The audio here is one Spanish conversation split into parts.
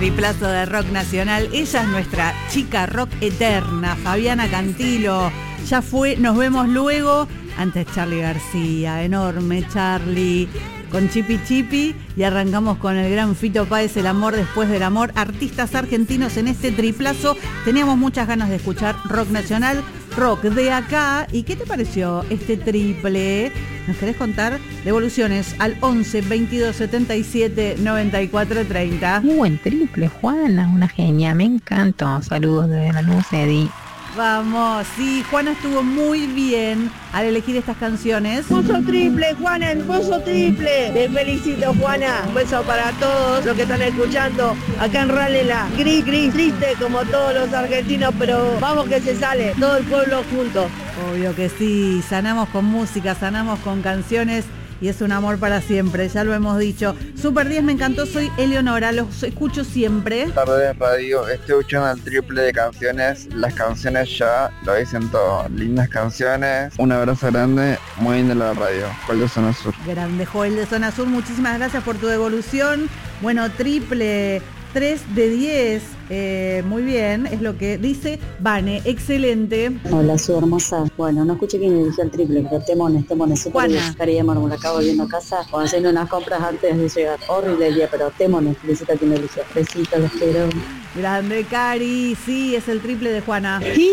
triplazo de rock nacional. Ella es nuestra chica rock eterna, Fabiana Cantilo. Ya fue, nos vemos luego. Antes Charly García, enorme Charly, con Chipi Chipi. Y arrancamos con el gran Fito Páez, El amor después del amor. Artistas argentinos en este triplazo. Teníamos muchas ganas de escuchar rock nacional, rock de acá. ¿Y qué te pareció este triple? ¿Nos querés contar? Devoluciones al 11 22 77 94 30. Muy buen triple, Juana, una genia, me encantó. Saludos desde la luz, Eddie. Vamos, sí, Juana estuvo muy bien al elegir estas canciones. Hermoso triple, Juana, hermoso triple. Te felicito, Juana. Un beso para todos los que están escuchando acá en Ralela. Gris, triste como todos los argentinos, pero vamos que se sale, todo el pueblo junto. Obvio que sí, sanamos con música, sanamos con canciones. Y es un amor para siempre, ya lo hemos dicho. Super 10 me encantó, soy Eleonora, los escucho siempre. Tarde en radio, estoy escuchando el triple de canciones. Las canciones ya lo dicen todo. Lindas canciones. Un abrazo grande, muy bien de la radio. Joel de Zona Sur. Grande Joel de Zona Sur, muchísimas gracias por tu devolución. Bueno, triple 3 de 10. Muy bien, es lo que dice Vane, excelente. Hola, su hermosa. Bueno, no escuché quién eligió el triple, pero temones, súper bien. Cariño, me la acabo viendo a casa o haciendo unas compras antes de llegar. Horrible el día, pero temones, felicita a quien eligió. Besitos, los quiero. Grande Cari, sí, es el triple de Juana. Ahí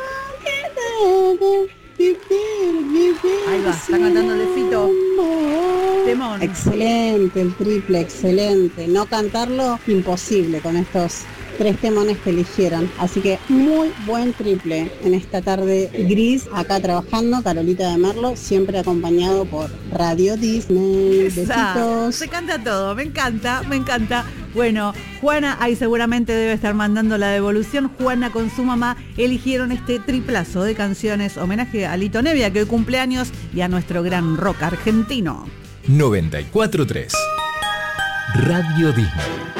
va, está cantando de Fito. Temón. Excelente el triple, excelente. No cantarlo, imposible con estos 3 temones que eligieron. Así que muy buen triple en esta tarde gris, acá trabajando, Carolita de Merlo, siempre acompañado por Radio Disney. Besitos. Se canta todo, me encanta. Bueno, Juana, ahí seguramente debe estar mandando la devolución. Juana con su mamá eligieron este triplazo de canciones, homenaje a Lito Nevia, que hoy cumpleaños, y a nuestro gran rock argentino. 94.3 Radio Disney.